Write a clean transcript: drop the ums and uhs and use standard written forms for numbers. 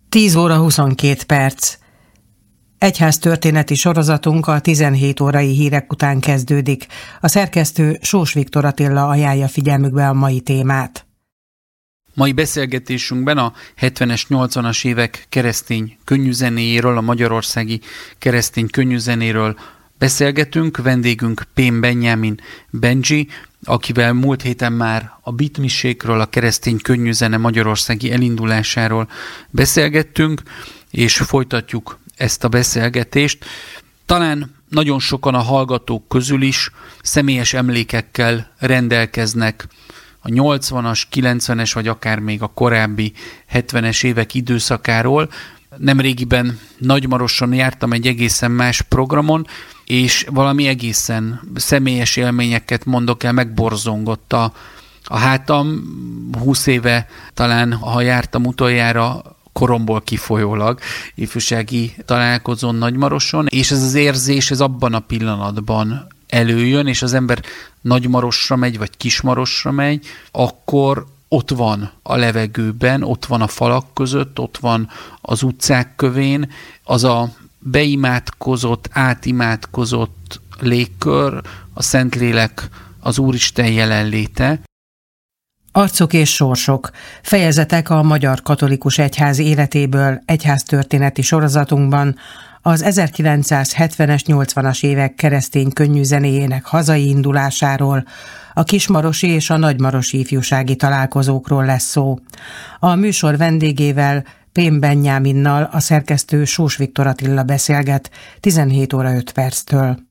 10 óra 22 perc. Egyháztörténeti sorozatunk a 17 órai hírek után kezdődik. A szerkesztő Sós Viktor Attila ajánlja figyelmükbe a mai témát. Mai beszélgetésünkben a 70-es, 80-as évek keresztény könnyűzenéjéről, a magyarországi keresztény könnyűzenéről beszélgetünk. Vendégünk Pén Benyámin Benji, akivel múlt héten már a beatmisékről, a keresztény könnyűzene magyarországi elindulásáról beszélgettünk, és folytatjuk ezt a beszélgetést. Talán nagyon sokan a hallgatók közül is személyes emlékekkel rendelkeznek a 80-as, 90-es, vagy akár még a korábbi 70-es évek időszakáról. Nemrégiben Nagymaroson jártam egy egészen más programon, és valami egészen személyes élményeket mondok el, megborzongott a hátam. 20 éve talán, ha jártam utoljára, koromból kifolyólag ifjúsági találkozón Nagymaroson, és ez az érzés, ez abban a pillanatban előjön, és az ember Nagymarosra megy, vagy Kismarosra megy, akkor ott van a levegőben, ott van a falak között, ott van az utcák kövén, az a beimádkozott, átimádkozott légkör, a Szentlélek, az Úristen jelenléte. Arcok és sorsok. Fejezetek a Magyar Katolikus Egyház életéből egyháztörténeti sorozatunkban az 1970-es, 80-as évek keresztény könnyűzenéjének hazai indulásáról, a kismarosi és a nagymarosi ifjúsági találkozókról lesz szó. A műsor vendégével, Pén Benyáminnal a szerkesztő Sós Viktor Attila beszélget 17 óra 5 perctől.